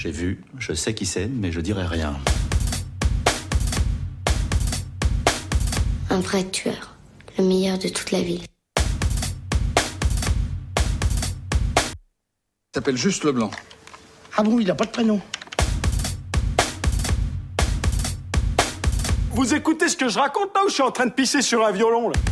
J'ai vu, je sais qui c'est, mais je dirai rien. Un vrai tueur, le meilleur de toute la ville. Il s'appelle juste Leblanc. Ah bon, il a pas de prénom. Vous écoutez ce que je raconte là ou je suis en train de pisser sur un violon là?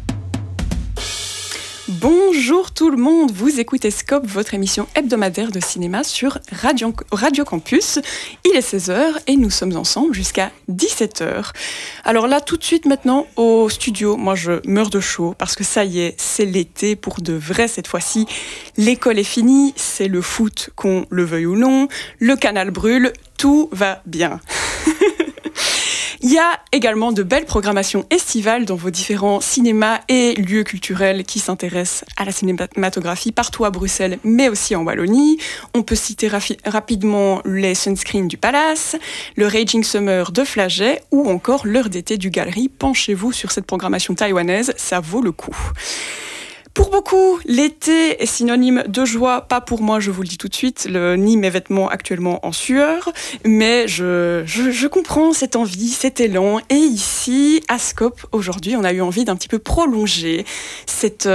Bonjour tout le monde, vous écoutez Scope, votre émission hebdomadaire de cinéma sur Radio Campus. Il est 16h et nous sommes ensemble jusqu'à 17h. Alors là, tout de suite maintenant au studio, moi je meurs de chaud parce que ça y est, c'est l'été pour de vrai cette fois-ci. L'école est finie, c'est le foot qu'on le veuille ou non, le canal brûle, tout va bien. Il y a également de belles programmations estivales dans vos différents cinémas et lieux culturels qui s'intéressent à la cinématographie partout à Bruxelles, mais aussi en Wallonie. On peut citer rapidement les Sunscreen du Palace, le Raging Summer de Flagey ou encore l'heure d'été du Galerie. Penchez-vous sur cette programmation taïwanaise, ça vaut le coup. Pour beaucoup, l'été est synonyme de joie, pas pour moi, je vous le dis tout de suite, ni mes vêtements actuellement en sueur, mais je comprends cette envie, cet élan, et ici, à Scope, aujourd'hui, on a eu envie d'un petit peu prolonger cette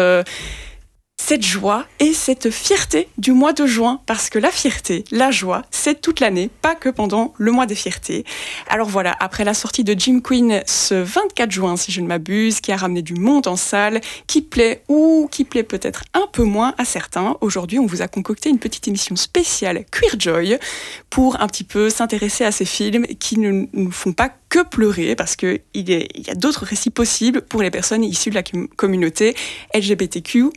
joie et cette fierté du mois de juin, parce que la fierté, la joie, c'est toute l'année, pas que pendant le mois des fiertés. Alors voilà, après la sortie de Jim Queen ce 24 juin, si je ne m'abuse, qui a ramené du monde en salle, qui plaît ou qui plaît peut-être un peu moins à certains, aujourd'hui on vous a concocté une petite émission spéciale Queer Joy pour un petit peu s'intéresser à ces films qui ne nous font pas que pleurer, parce qu'il y a d'autres récits possibles pour les personnes issues de la communauté LGBTQIA+.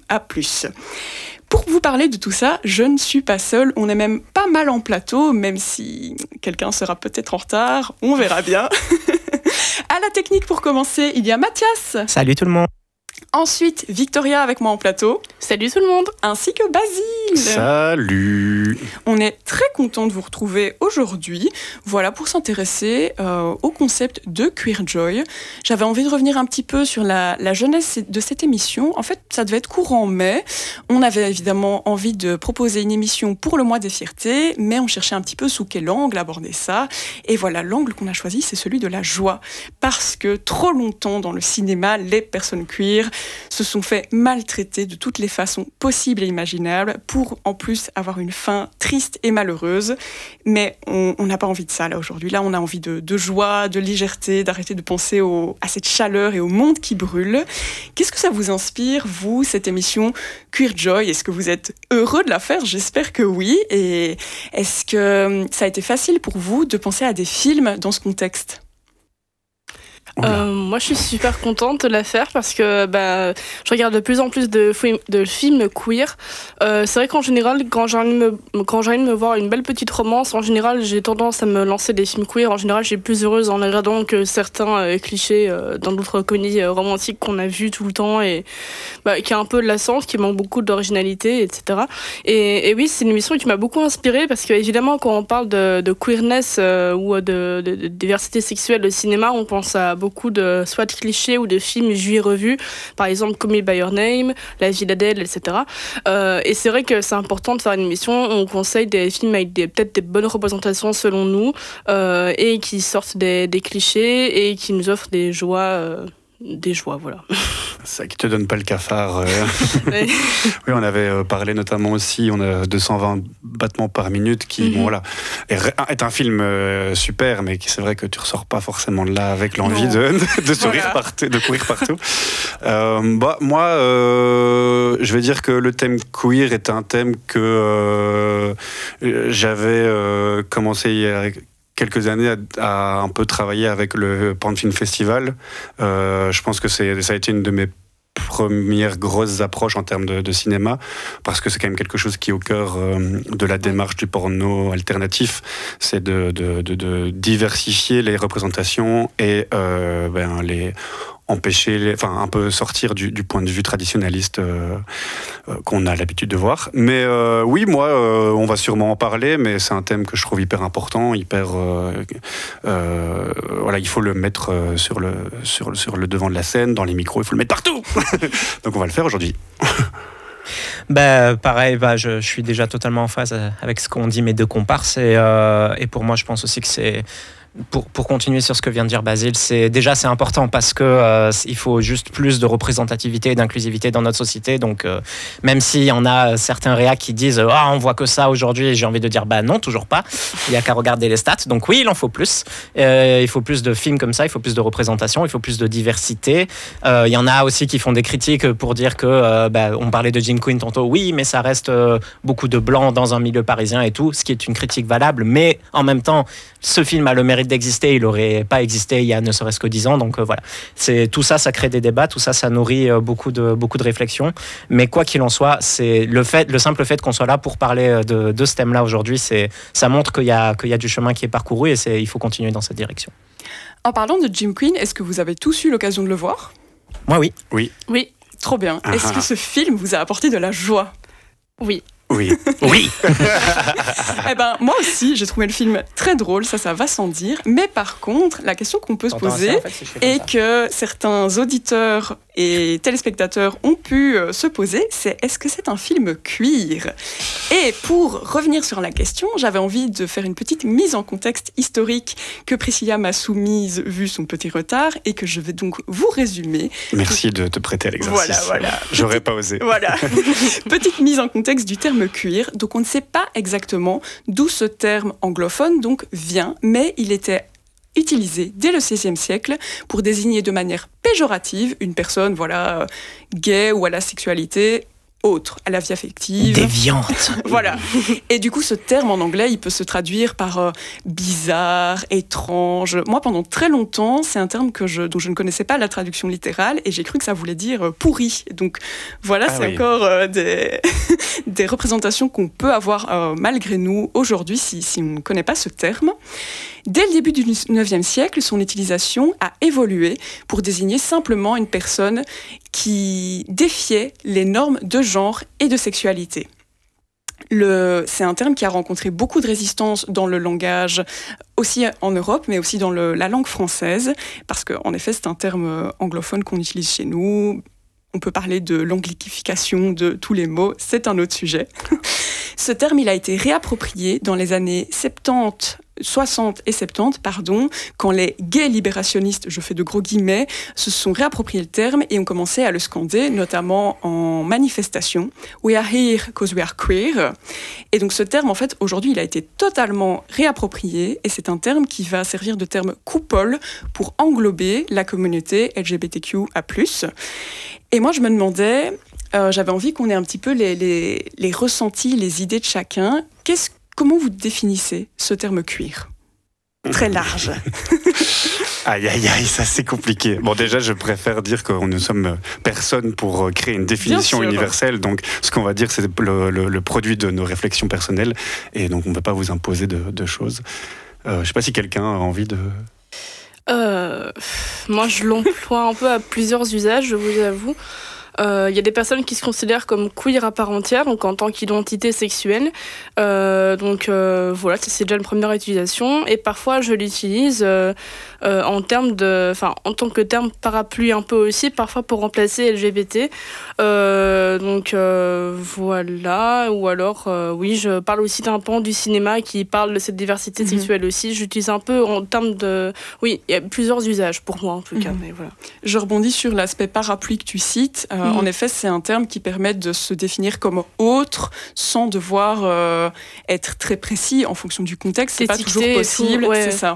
Pour vous parler de tout ça, je ne suis pas seule, on est même pas mal en plateau, même si quelqu'un sera peut-être en retard, on verra bien. À la technique pour commencer, il y a Mathias. Salut tout le monde. Ensuite, Victoria avec moi en plateau. Salut tout le monde. Ainsi que Basile. Salut. On est très content de vous retrouver aujourd'hui. Voilà, pour s'intéresser au concept de Queer Joy. J'avais envie de revenir un petit peu sur la jeunesse de cette émission. En fait, ça devait être courant mai. On avait évidemment envie de proposer une émission pour le mois des fiertés, mais on cherchait un petit peu sous quel angle aborder ça. Et voilà, l'angle qu'on a choisi, c'est celui de la joie. Parce que trop longtemps dans le cinéma, les personnes queer se sont fait maltraiter de toutes les façons possibles et imaginables pour en plus avoir une fin triste et malheureuse. Mais on n'a pas envie de ça là aujourd'hui. Là, on a envie de joie, de légèreté, d'arrêter de penser à cette chaleur et au monde qui brûle. Qu'est-ce que ça vous inspire, vous, cette émission Queer Joy? Est-ce que vous êtes heureux de la faire? J'espère que oui. Et est-ce que ça a été facile pour vous de penser à des films dans ce contexte? Moi je suis super contente de la faire parce que je regarde de plus en plus de films queer. C'est vrai qu'en général quand j'ai envie de me voir une belle petite romance, en général j'ai tendance à me lancer des films queer. En général j'ai plus heureuse en regardant que certains clichés dans d'autres comédies romantiques qu'on a vues tout le temps et qui a un peu de lassance, qui manque beaucoup d'originalité, etc. Et oui, c'est une émission qui m'a beaucoup inspirée parce que évidemment quand on parle de queerness ou de diversité sexuelle au cinéma, on pense à beaucoup de soit de clichés ou de films vus et revus, par exemple Call Me By Your Name, La vie d'Adèle, etc. Et c'est vrai que c'est important de faire une émission où on conseille des films avec peut-être des bonnes représentations selon nous et qui sortent des clichés et qui nous offrent des joies, voilà. Ça qui te donne pas le cafard. Oui, on avait parlé notamment aussi, on a 220 battements par minute qui, bon, voilà, est un film super, mais c'est vrai que tu ressors pas forcément de là avec l'envie de sourire voilà. De courir partout. Moi, je vais dire que le thème queer est un thème que j'avais commencé il y a quelques années à un peu travailler avec le Porn Film Festival. Je pense que ça a été une de mes premières grosses approches en termes de cinéma, parce que c'est quand même quelque chose qui est au cœur de la démarche du porno alternatif, c'est de diversifier les représentations et les empêcher, un peu sortir du point de vue traditionnaliste qu'on a l'habitude de voir. Mais oui, moi, on va sûrement en parler, mais c'est un thème que je trouve hyper important, il faut le mettre sur le devant de la scène, dans les micros, il faut le mettre partout. Donc on va le faire aujourd'hui. Pareil, je suis déjà totalement en phase avec ce qu'ont dit mes deux comparses et pour moi je pense aussi que c'est pour continuer sur ce que vient de dire Basile, c'est important parce que il faut juste plus de représentativité et d'inclusivité dans notre société. Donc même s'il y en a certains réacs qui disent on voit que ça aujourd'hui, et j'ai envie de dire non, toujours pas. Il y a qu'à regarder les stats. Donc oui, il en faut plus. Il faut plus de films comme ça, il faut plus de représentation, il faut plus de diversité. Il y en a aussi qui font des critiques pour dire que on parlait de Jim Quinn tantôt. Oui, mais ça reste beaucoup de blancs dans un milieu parisien et tout, ce qui est une critique valable. Mais en même temps, ce film a le mérite d'exister, il n'aurait pas existé il y a ne serait-ce que 10 ans, donc voilà. Tout ça crée des débats, tout ça nourrit beaucoup de réflexions, mais quoi qu'il en soit, c'est le simple fait qu'on soit là pour parler de ce thème-là aujourd'hui, ça montre qu'il y a du chemin qui est parcouru et il faut continuer dans cette direction. En parlant de Jim Quinn, est-ce que vous avez tous eu l'occasion de le voir ? Moi, oui. Oui. Trop bien. Est-ce que ce film vous a apporté de la joie ? Oui. Oui. Moi aussi, j'ai trouvé le film très drôle, ça va sans dire. Mais par contre, la question qu'on peut se poser et que certains auditeurs et téléspectateurs ont pu se poser, c'est est-ce que c'est un film queer ? Et pour revenir sur la question, j'avais envie de faire une petite mise en contexte historique que Priscilla m'a soumise vu son petit retard et que je vais donc vous résumer. Merci de te prêter à l'exercice. Voilà. J'aurais pas osé. Voilà. Petite mise en contexte du terme queer. Donc on ne sait pas exactement d'où ce terme anglophone vient, mais il était utilisé dès le XVIe siècle pour désigner de manière péjorative une personne gay ou à la sexualité autre, à la vie affective. Déviante. Voilà. Et du coup, ce terme en anglais, il peut se traduire par bizarre, étrange. Moi, pendant très longtemps, c'est un terme dont je ne connaissais pas la traduction littérale et j'ai cru que ça voulait dire pourri. Donc voilà, encore des représentations qu'on peut avoir malgré nous aujourd'hui si on ne connaît pas ce terme. Dès le début du IXe siècle, son utilisation a évolué pour désigner simplement une personne qui défiait les normes de genre et de sexualité. C'est un terme qui a rencontré beaucoup de résistance dans le langage, aussi en Europe, mais aussi dans la langue française, parce qu'en effet, c'est un terme anglophone qu'on utilise chez nous. On peut parler de l'anglification de tous les mots, c'est un autre sujet. Ce terme, il a été réapproprié dans les années 60 et 70, quand les gays libérationnistes, je fais de gros guillemets, se sont réappropriés le terme et ont commencé à le scander, notamment en manifestation. We are here because we are queer. Et donc ce terme, en fait, aujourd'hui, il a été totalement réapproprié et c'est un terme qui va servir de terme coupole pour englober la communauté LGBTQIA+. Et moi, je me demandais, j'avais envie qu'on ait un petit peu les ressentis, les idées de chacun. Comment vous définissez ce terme queer ? Très large. Aïe, ça c'est compliqué. Bon, déjà, je préfère dire que nous ne sommes personne pour créer une définition universelle. Donc, ce qu'on va dire, c'est le produit de nos réflexions personnelles. Et donc, on ne va pas vous imposer de choses. Je ne sais pas si quelqu'un a envie de... Moi, je l'emploie un peu à plusieurs usages, je vous avoue. Il y a des personnes qui se considèrent comme queer à part entière, donc en tant qu'identité sexuelle. Voilà, c'est déjà une première utilisation. Et parfois, je l'utilise en tant que terme parapluie un peu aussi, parfois pour remplacer LGBT. Voilà. Ou alors, je parle aussi d'un pan du cinéma qui parle de cette diversité sexuelle aussi. J'utilise un peu en termes de... Oui, il y a plusieurs usages pour moi en tout cas. Mais voilà. Je rebondis sur l'aspect parapluie que tu cites. En effet, c'est un terme qui permet de se définir comme autre sans devoir être très précis en fonction du contexte. C'est pas toujours possible, c'est ça.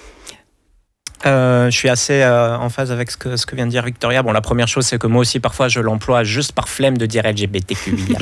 Je suis assez en phase avec ce que vient de dire Victoria. Bon, la première chose, c'est que moi aussi, parfois, je l'emploie juste par flemme de dire LGBTQIA+.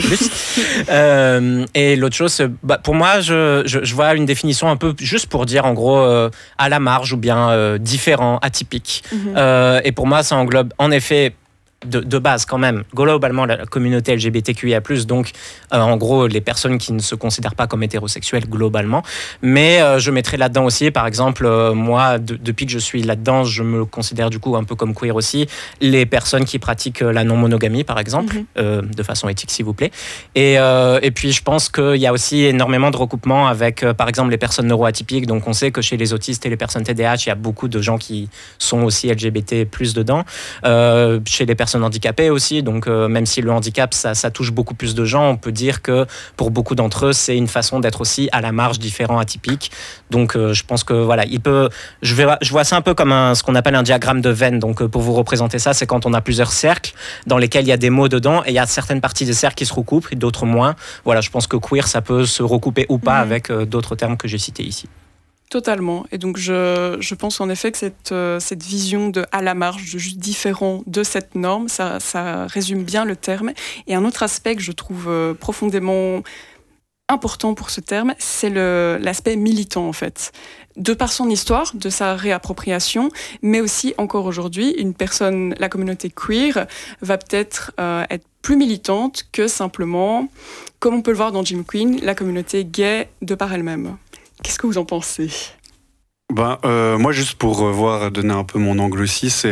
Et l'autre chose, pour moi, je vois une définition un peu juste pour dire, en gros, à la marge ou bien différent, atypique. Et pour moi, ça englobe, en effet, de base quand même, globalement la communauté LGBTQIA+, donc en gros les personnes qui ne se considèrent pas comme hétérosexuelles globalement, mais je mettrais là-dedans aussi, par exemple, moi depuis que je suis là-dedans, je me considère du coup un peu comme queer aussi, les personnes qui pratiquent la non-monogamie par exemple, de façon éthique s'il vous plaît, et puis je pense qu'il y a aussi énormément de recoupements avec par exemple les personnes neuroatypiques, donc on sait que chez les autistes et les personnes TDAH, il y a beaucoup de gens qui sont aussi LGBT+ dedans, chez les personnes personnes handicapées aussi. Donc, même si le handicap, ça touche beaucoup plus de gens, on peut dire que pour beaucoup d'entre eux, c'est une façon d'être aussi à la marge, différent, atypique. Donc, je pense que voilà, je vois ça un peu comme ce qu'on appelle un diagramme de Venn. Donc, pour vous représenter ça, c'est quand on a plusieurs cercles dans lesquels il y a des mots dedans et il y a certaines parties des cercles qui se recoupent et d'autres moins. Voilà, je pense que queer, ça peut se recouper ou pas avec d'autres termes que j'ai cités ici. Totalement. Et donc, je pense en effet que cette vision de à la marge, de juste différent de cette norme, ça résume bien le terme. Et un autre aspect que je trouve profondément important pour ce terme, c'est l'aspect militant, en fait. De par son histoire, de sa réappropriation, mais aussi, encore aujourd'hui, la communauté queer va peut-être être plus militante que simplement, comme on peut le voir dans Jim Queen, la communauté gay de par elle-même. Qu'est-ce que vous en pensez ? Moi, juste pour donner un peu mon angle aussi, c'est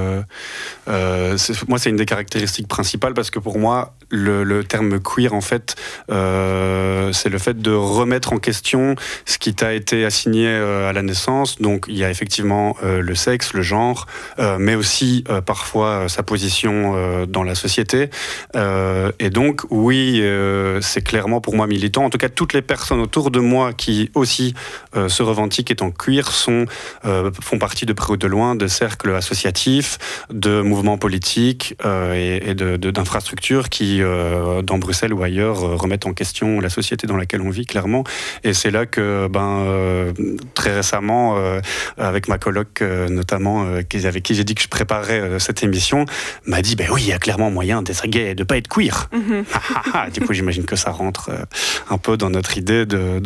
une des caractéristiques principales, parce que pour moi, le terme queer, en fait, c'est le fait de remettre en question ce qui t'a été assigné à la naissance. Donc, il y a effectivement le sexe, le genre, mais aussi parfois sa position dans la société. Et donc, oui, c'est clairement pour moi militant. En tout cas, toutes les personnes autour de moi qui aussi se revendiquent étant queer font partie de près ou de loin de cercles associatifs, de mouvements politiques et d'infrastructures qui, dans Bruxelles ou ailleurs, remettent en question la société dans laquelle on vit, clairement. Et c'est là que, très récemment, avec ma coloc notamment, avec qui j'ai dit que je préparais cette émission, m'a dit, oui, il y a clairement moyen d'être gay et de ne pas être queer. Du coup, j'imagine que ça rentre un peu dans notre idée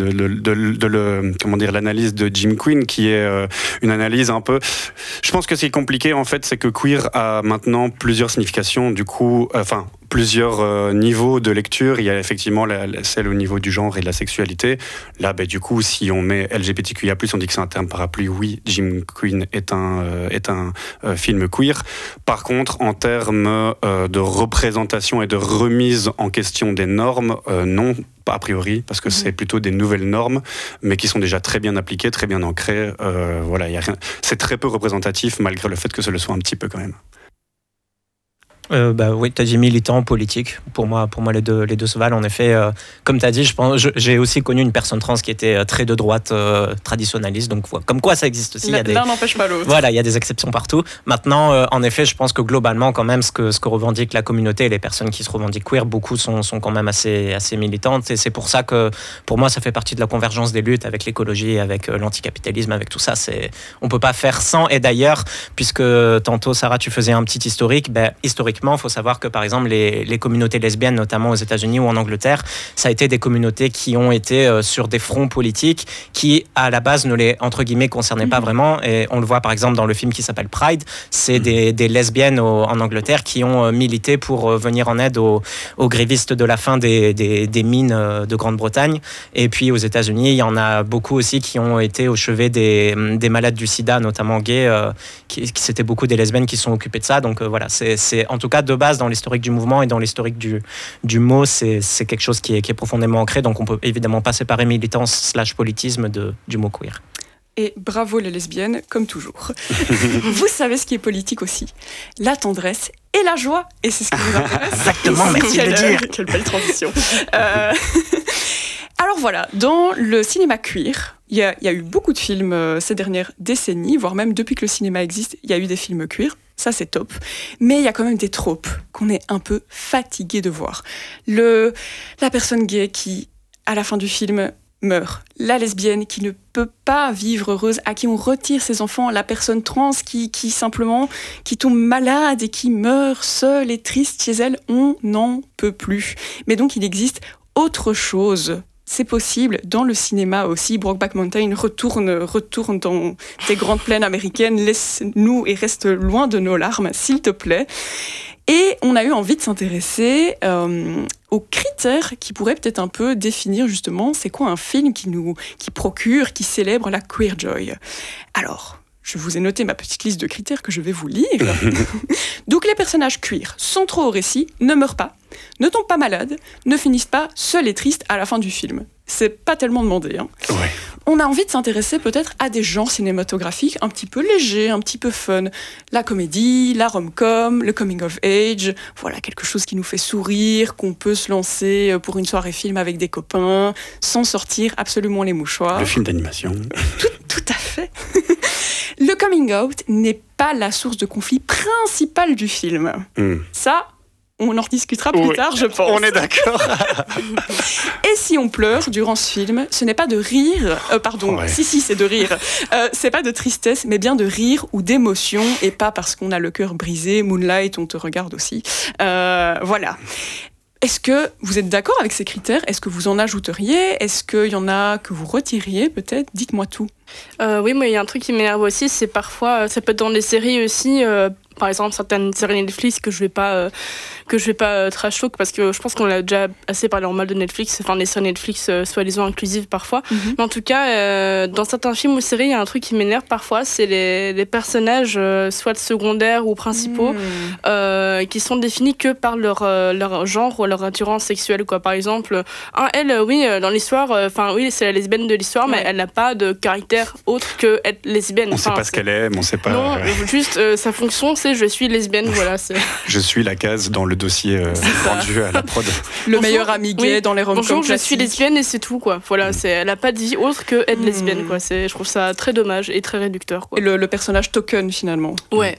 de l'analyse de Jim Queen, qui est une analyse un peu... Je pense que ce qui est compliqué, en fait, c'est que queer a maintenant plusieurs significations, du coup, plusieurs niveaux de lecture. Il y a effectivement celle au niveau du genre et de la sexualité. Là, du coup, si on met LGBTQIA+, on dit que c'est un terme parapluie. Oui, Jim Queen est un film queer. Par contre, en termes de représentation et de remise en question des normes, non, pas a priori, parce que c'est plutôt des nouvelles normes, mais qui sont déjà très bien appliquées, très bien ancrées. Y a rien. C'est très peu représentatif, malgré le fait que ce le soit un petit peu quand même. Oui, tu as dit militant, politique. Pour moi les deux se valent. En effet, comme tu as dit, j'ai aussi connu une personne trans qui était très de droite, traditionnaliste. Donc, comme quoi ça existe aussi. L'un n'empêche pas l'autre. Voilà, il y a des exceptions partout. Maintenant, en effet, je pense que globalement, quand même, ce que revendique la communauté et les personnes qui se revendiquent queer, beaucoup sont quand même assez militantes. Et c'est pour ça que, pour moi, ça fait partie de la convergence des luttes avec l'écologie, avec l'anticapitalisme, avec tout ça. On peut pas faire sans. Et d'ailleurs, puisque tantôt, Sarah, tu faisais un petit historique, historiquement, il faut savoir que, par exemple, les communautés lesbiennes, notamment aux États-Unis ou en Angleterre, ça a été des communautés qui ont été sur des fronts politiques qui, à la base, ne les, entre guillemets, concernaient pas vraiment. Et on le voit, par exemple, dans le film qui s'appelle Pride. C'est des lesbiennes en Angleterre qui ont milité pour venir en aide aux grévistes de la fin des mines de Grande-Bretagne. Et puis, aux États-Unis, il y en a beaucoup aussi qui ont été au chevet des malades du sida, notamment gays. C'était beaucoup des lesbiennes qui sont occupées de ça. Donc, voilà, c'est en tout cas de base dans l'historique du mouvement et dans l'historique du mot, c'est quelque chose qui est profondément ancré. Donc on peut évidemment pas séparer militance / politisme du mot queer. Et bravo les lesbiennes, comme toujours. Vous savez ce qui est politique aussi, la tendresse et la joie. Et c'est ce qui vous intéresse. Exactement, merci de le dire. Quelle belle transition. Alors voilà, dans le cinéma queer, il y a eu beaucoup de films ces dernières décennies, voire même depuis que le cinéma existe, il y a eu des films queer. Ça, c'est top. Mais il y a quand même des tropes qu'on est un peu fatigué de voir. La personne gay qui, à la fin du film, meurt. La lesbienne qui ne peut pas vivre heureuse, à qui on retire ses enfants. La personne trans qui simplement qui tombe malade et qui meurt seule et triste chez elle. On n'en peut plus. Mais donc, il existe autre chose. C'est possible, dans le cinéma aussi. Brokeback Mountain retourne dans des grandes plaines américaines, laisse-nous et reste loin de nos larmes, s'il te plaît. Et on a eu envie de s'intéresser aux critères qui pourraient peut-être un peu définir justement c'est quoi un film qui procure, qui célèbre la queer joy. Alors, je vous ai noté ma petite liste de critères que je vais vous lire. Donc les personnages queer, sans trop au récit, ne meurent pas, ne tombent pas malades, ne finissent pas seuls et tristes à la fin du film. C'est pas tellement demandé. Hein. Ouais. on a envie de s'intéresser peut-être à des genres cinématographiques un petit peu légers, un petit peu fun. La comédie, la rom-com, le coming of age, voilà, quelque chose qui nous fait sourire, qu'on peut se lancer pour une soirée film avec des copains, sans sortir absolument les mouchoirs. Le film d'animation. Tout à fait. Le coming out n'est pas la source de conflit principale du film. Ça, on en rediscutera plus tard, je pense. On est d'accord. Et si on pleure durant ce film, ce n'est pas de rire, si c'est de rire, c'est pas de tristesse, mais bien de rire ou d'émotion, et pas parce qu'on a le cœur brisé. Moonlight, on te regarde aussi. Voilà. Est-ce que vous êtes d'accord avec ces critères ? Est-ce que vous en ajouteriez ? Est-ce qu'il y en a que vous retiriez peut-être ? Dites-moi tout. Oui, mais il y a un truc qui m'énerve aussi, c'est parfois, ça peut être dans les séries aussi, par exemple certaines séries Netflix que je vais pas trash talk parce que je pense qu'on l'a déjà assez parlé en mal de Netflix, enfin les séries Netflix soi-disant inclusives parfois. Mais en tout cas, dans certains films ou séries, il y a un truc qui m'énerve parfois, c'est les personnages soit secondaires ou principaux qui sont définis que par leur genre ou leur attirance sexuelle, quoi. Par exemple, dans l'histoire, c'est la lesbienne de l'histoire, mais elle n'a pas de caractère autre que être lesbienne. On sait pas ce qu'elle aime, on sait pas. Non, juste sa fonction, c'est je suis lesbienne, voilà. Je suis la case dans le dossier rendu à la prod. Le meilleur ami gay dans les rom-coms classiques. Bonjour, je suis classiques. lesbienne et c'est tout, quoi. Voilà, elle n'a pas de vie autre que être lesbienne, quoi. Je trouve ça très dommage et très réducteur, quoi. Et le personnage token, finalement. Ouais.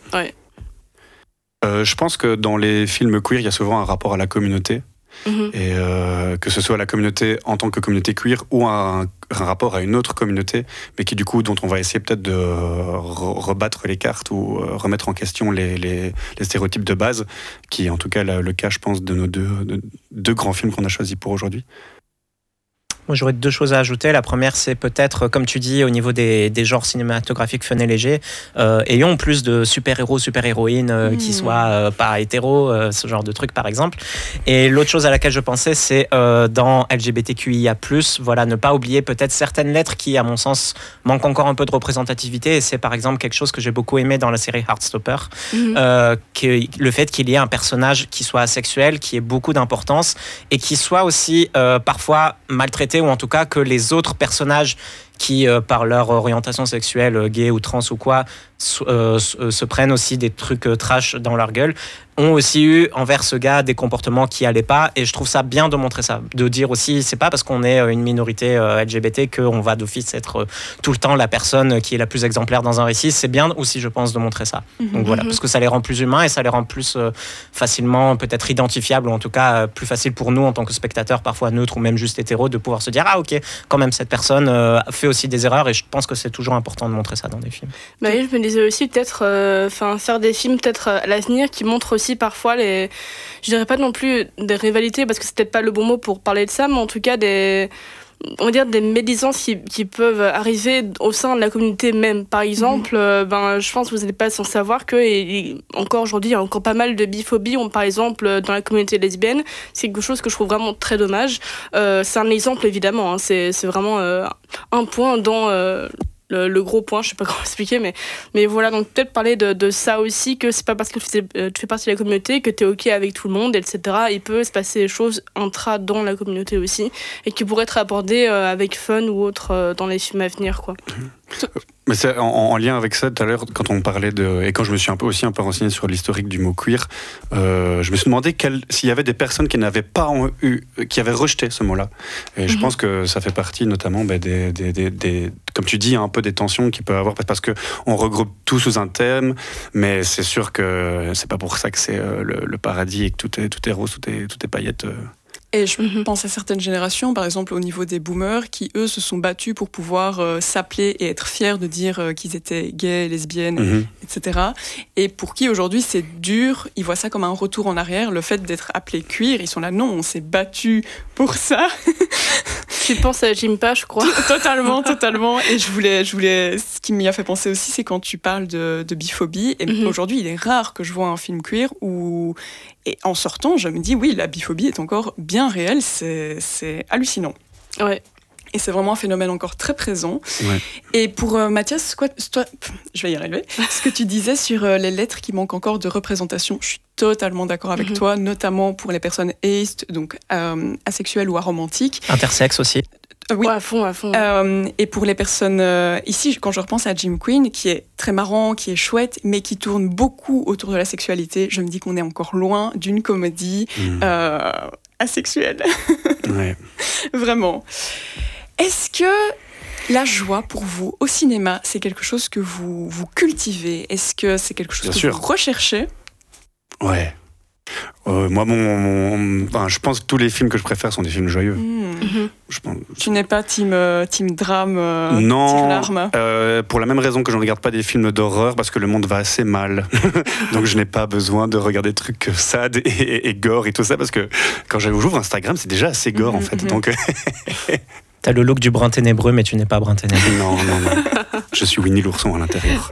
Je pense que dans les films queer, il y a souvent un rapport à la communauté. Et que ce soit la communauté en tant que communauté queer ou un rapport à une autre communauté, mais qui du coup, dont on va essayer peut-être de rebattre les cartes ou remettre en question les stéréotypes de base, qui est en tout cas le cas, je pense, de nos deux grands films qu'on a choisis pour aujourd'hui. Moi, j'aurais 2 choses à ajouter. La première, c'est peut-être, comme tu dis, au niveau des genres cinématographiques fun et légers, ayons plus de super-héros, super-héroïnes qui soient pas hétéros, ce genre de trucs, par exemple. Et l'autre chose à laquelle je pensais, c'est dans LGBTQIA+, voilà, ne pas oublier peut-être certaines lettres qui, à mon sens, manquent encore un peu de représentativité. Et c'est, par exemple, quelque chose que j'ai beaucoup aimé dans la série Heartstopper, le fait qu'il y ait un personnage qui soit asexuel, qui ait beaucoup d'importance et qui soit aussi parfois maltraité, ou en tout cas que les autres personnages qui, par leur orientation sexuelle, gay ou trans ou quoi, se prennent aussi des trucs trash dans leur gueule, ont aussi eu envers ce gars des comportements qui allaient pas, et je trouve ça bien de montrer ça, de dire aussi, c'est pas parce qu'on est une minorité LGBT qu'on va d'office être tout le temps la personne qui est la plus exemplaire dans un récit. C'est bien aussi, je pense, de montrer ça. Donc voilà, parce que ça les rend plus humains et ça les rend plus facilement peut-être identifiables, ou en tout cas plus facile pour nous en tant que spectateurs, parfois neutres ou même juste hétéros, de pouvoir se dire ah ok, quand même cette personne fait aussi des erreurs, et je pense que c'est toujours important de montrer ça dans des films. Bah oui, je me disais aussi peut-être faire des films peut-être à l'avenir qui montrent aussi parfois je dirais pas non plus des rivalités parce que c'est peut-être pas le bon mot pour parler de ça, mais en tout cas des médisances qui peuvent arriver au sein de la communauté même. Par exemple, je pense que vous n'êtes pas sans savoir que encore aujourd'hui, il y a encore pas mal de biphobie, par exemple, dans la communauté lesbienne. C'est quelque chose que je trouve vraiment très dommage. C'est un exemple, évidemment, hein, c'est vraiment un point dans... Le gros point, je sais pas comment expliquer, mais voilà, donc peut-être parler de ça aussi, que c'est pas parce que tu fais partie de la communauté que tu es ok avec tout le monde, etc. Il peut se passer des choses intra dans la communauté aussi, et qui pourraient être abordées avec fun ou autre dans les films à venir, quoi. Mais c'est en lien avec ça, tout à l'heure, quand on parlait et quand je me suis un peu renseigné sur l'historique du mot queer, je me suis demandé s'il y avait des personnes qui n'avaient pas qui avaient rejeté ce mot-là. Et je pense que ça fait partie notamment des comme tu dis, un peu des tensions qu'il peut y avoir, parce que on regroupe tout sous un thème, mais c'est sûr que c'est pas pour ça que c'est le paradis et que tout est rose, tout est paillettes. Et je pense à certaines générations, par exemple au niveau des boomers, qui eux se sont battus pour pouvoir s'appeler et être fiers de dire qu'ils étaient gays, lesbiennes, etc. Et pour qui aujourd'hui c'est dur, ils voient ça comme un retour en arrière, le fait d'être appelé queer, ils sont là, non, on s'est battus pour ça. Tu penses à Jimpa, je crois. Totalement. Et je voulais, ce qui m'y a fait penser aussi, c'est quand tu parles de biphobie. Et aujourd'hui, il est rare que je vois un film queer où, et en sortant, je me dis, oui, la biphobie est encore bien réelle. C'est hallucinant. Ouais. Et c'est vraiment un phénomène encore très présent. Ouais. Et pour Mathias, toi, je vais y arriver. Ce que tu disais sur les lettres qui manquent encore de représentation, je suis totalement d'accord avec toi, notamment pour les personnes ace, donc asexuelles ou aromantiques. Intersexes aussi. Oui. Ouais, à fond. Et pour les personnes ici, quand je repense à Jim Quinn, qui est très marrant, qui est chouette, mais qui tourne beaucoup autour de la sexualité, je me dis qu'on est encore loin d'une comédie asexuelle. Ouais. Vraiment. Est-ce que la joie pour vous au cinéma, c'est quelque chose que vous cultivez? Est-ce que c'est quelque chose Bien que sûr. vous recherchez? Ouais. Moi, je pense que tous les films que je préfère sont des films joyeux. Je pense... Tu n'es pas team drame, Non, team larmes? pour la même raison que je ne regarde pas des films d'horreur, parce que le monde va assez mal. Donc je n'ai pas besoin de regarder des trucs sad et gore et tout ça, parce que quand j'ouvre Instagram, c'est déjà assez gore en fait. Donc... T'as le look du brun ténébreux, mais tu n'es pas brun ténébreux. Non. Je suis Winnie l'ourson à l'intérieur.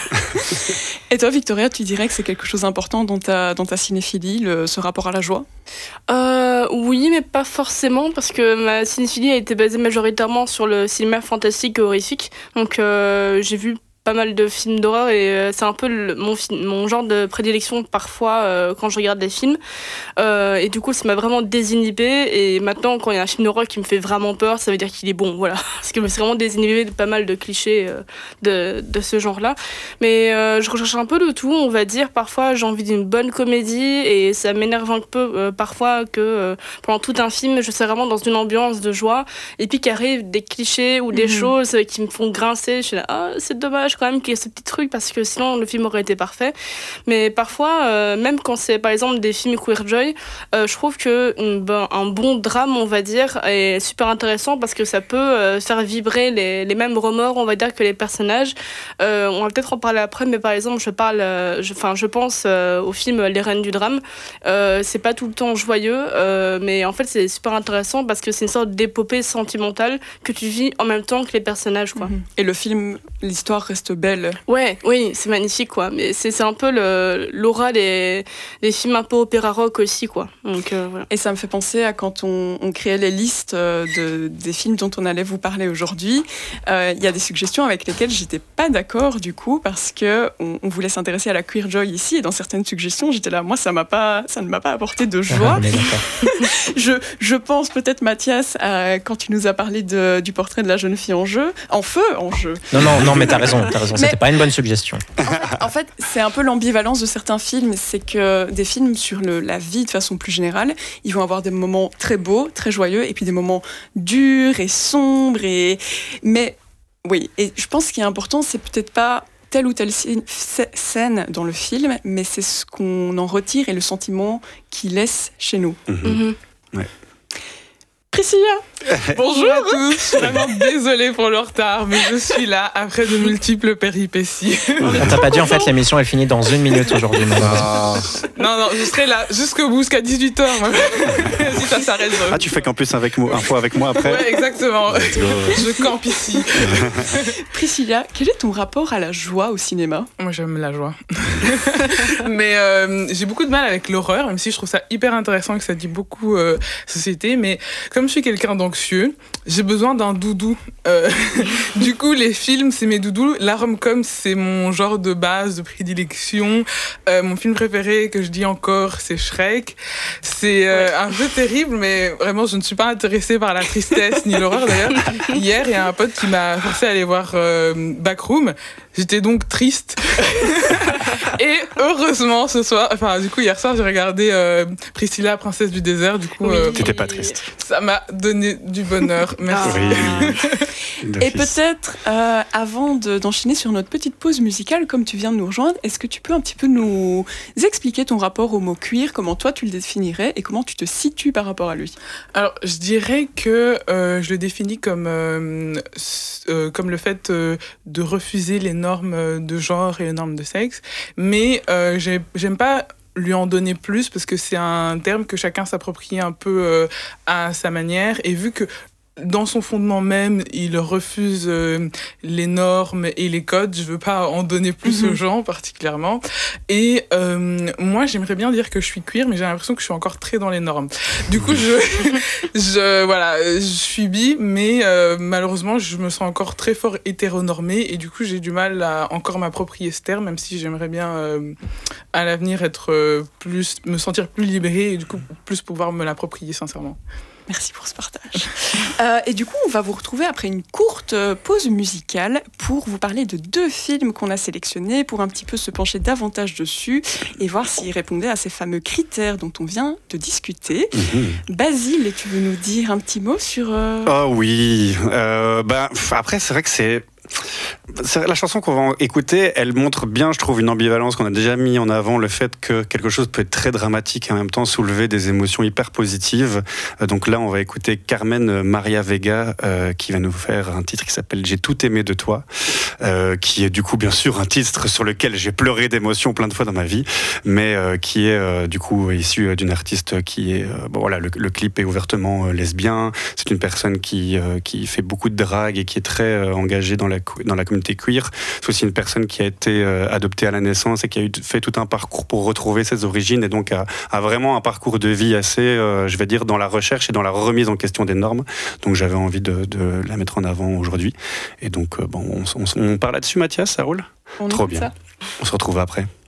Et toi, Victoria, tu dirais que c'est quelque chose d'important dans ta cinéphilie, ce rapport à la joie? Oui, mais pas forcément, parce que ma cinéphilie a été basée majoritairement sur le cinéma fantastique et horrifique. Donc j'ai vu pas mal de films d'horreur et c'est un peu mon genre de prédilection parfois quand je regarde des films. Et du coup, ça m'a vraiment désinhibée. Et maintenant, quand il y a un film d'horreur qui me fait vraiment peur, ça veut dire qu'il est bon, voilà. Parce que je me suis vraiment désinhibée de pas mal de clichés de ce genre-là. Mais je recherche un peu de tout, on va dire. Parfois, j'ai envie d'une bonne comédie et ça m'énerve un peu parfois que pendant tout un film, je suis vraiment dans une ambiance de joie. Et puis qu'arrivent des clichés ou des choses qui me font grincer. Je suis là, c'est dommage quand même qu'il y ait ce petit truc parce que sinon le film aurait été parfait. Mais parfois, même quand c'est par exemple des films queer joy, je trouve que un bon drame, on va dire, est super intéressant parce que ça peut faire vibrer les mêmes remords, on va dire, que les personnages. On va peut-être en parler après, mais par exemple, je pense au film Les Reines du drame. C'est pas tout le temps joyeux, mais en fait c'est super intéressant parce que c'est une sorte d'épopée sentimentale que tu vis en même temps que les personnages, quoi. Et le film, l'histoire reste belle. Oui, c'est magnifique, quoi. Mais c'est un peu l'aura des films un peu opéra rock aussi, quoi. Donc, voilà. Et ça me fait penser à quand on créait les listes des films dont on allait vous parler aujourd'hui. Il y a des suggestions avec lesquelles j'étais pas d'accord, du coup, parce que on voulait s'intéresser à la queer joy ici, et dans certaines suggestions, j'étais là, moi, ça ne m'a pas apporté de joie. Je pense peut-être, Mathias, quand tu nous as parlé du portrait de la jeune fille en feu. Non, mais t'as raison, c'était pas une bonne suggestion. En fait, c'est un peu l'ambivalence de certains films, c'est que des films sur la vie de façon plus générale, ils vont avoir des moments très beaux, très joyeux, et puis des moments durs et sombres. Mais oui, et je pense qu'il est important, c'est peut-être pas telle ou telle scène dans le film, mais c'est ce qu'on en retire et le sentiment qu'il laisse chez nous. Ouais. Priscilla. Bonjour à tous, je suis vraiment désolée pour le retard, mais je suis là après de multiples péripéties. On t'a pas dit, en fait, l'émission elle finit dans 1 minute aujourd'hui. Non, je serai là jusqu'au bout, jusqu'à 18h. Si ça s'arrête. Ah, tu fais campus info avec moi après? Ouais, exactement. Je campe ici. Priscilla, quel est ton rapport à la joie au cinéma? Moi, j'aime la joie. Mais j'ai beaucoup de mal avec l'horreur, même si je trouve ça hyper intéressant et que ça dit beaucoup société. Mais comme je suis quelqu'un d'anxieux, j'ai besoin d'un doudou. Du coup, les films, c'est mes doudous. La rom-com, c'est mon genre de base, de prédilection. Mon film préféré, que je dis encore, c'est Shrek. C'est un peu terrible, mais vraiment, je ne suis pas intéressée par la tristesse ni l'horreur. D'ailleurs, hier, il y a un pote qui m'a forcé à aller voir Backroom. J'étais donc triste. Et heureusement, hier soir, j'ai regardé Priscilla, princesse du désert. Du coup, t'étais pas triste. Ça m'a donné du bonheur. Merci. Et peut-être, avant d'enchaîner sur notre petite pause musicale, comme tu viens de nous rejoindre, est-ce que tu peux un petit peu nous expliquer ton rapport au mot queer, comment toi tu le définirais et comment tu te situes par rapport à lui? Alors, je dirais que je le définis comme le fait de refuser les normes de genre et les normes de sexe, mais j'aime pas lui en donner plus parce que c'est un terme que chacun s'approprie un peu à sa manière, et vu que dans son fondement même, il refuse les normes et les codes. Je veux pas en donner plus aux gens particulièrement. Et moi, j'aimerais bien dire que je suis queer, mais j'ai l'impression que je suis encore très dans les normes. Du coup, je suis bi, mais malheureusement, je me sens encore très fort hétéronormée, et du coup, j'ai du mal à encore m'approprier ce terme, même si j'aimerais bien à l'avenir me sentir plus libérée et du coup plus pouvoir me l'approprier sincèrement. Merci pour ce partage. Et du coup, on va vous retrouver après une courte pause musicale pour vous parler de 2 films qu'on a sélectionnés pour un petit peu se pencher davantage dessus et voir s'ils répondaient à ces fameux critères dont on vient de discuter. Basile, tu veux nous dire un petit mot sur... Oh oui, après c'est vrai que c'est la chanson qu'on va écouter, elle montre bien, je trouve, une ambivalence qu'on a déjà mis en avant, le fait que quelque chose peut être très dramatique et en même temps soulever des émotions hyper positives. Donc là, on va écouter Carmen Maria Vega qui va nous faire un titre qui s'appelle « J'ai tout aimé de toi », qui est du coup, bien sûr, un titre sur lequel j'ai pleuré d'émotions plein de fois dans ma vie, mais qui est du coup issu d'une artiste qui est... le clip est ouvertement lesbien. C'est une personne qui fait beaucoup de drague et qui est très engagée dans la communauté queer. C'est aussi une personne qui a été adoptée à la naissance et qui a fait tout un parcours pour retrouver ses origines et donc a vraiment un parcours de vie assez, je vais dire, dans la recherche et dans la remise en question des normes. Donc j'avais envie de la mettre en avant aujourd'hui. Et donc on part là-dessus, Mathias, ça roule ? Trop bien. Ça. On se retrouve après.